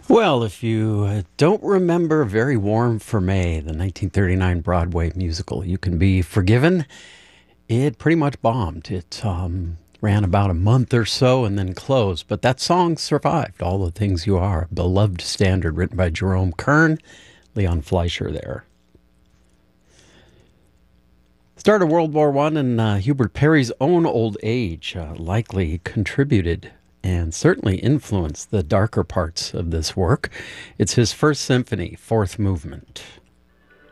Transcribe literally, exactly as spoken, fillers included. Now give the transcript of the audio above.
Well, if you uh, don't remember Very Warm for May, the nineteen thirty-nine Broadway musical, you can be forgiven. It pretty much bombed. It um, ran about a month or so and then closed, but that song survived. All the Things You Are, a beloved standard written by Jerome Kern, Leon Fleischer there. Start of World War One and uh, Hubert Perry's own old age uh, likely contributed and certainly influenced the darker parts of this work. It's his first symphony, fourth movement.